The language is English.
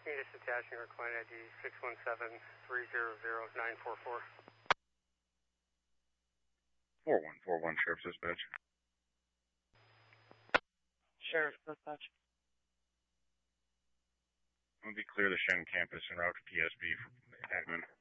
Metis attaching our client ID 617-300-944. 4141 Sheriff's Dispatch. Sheriff's Dispatch. I'm going to be clear the Shen campus en route to PSB for admin.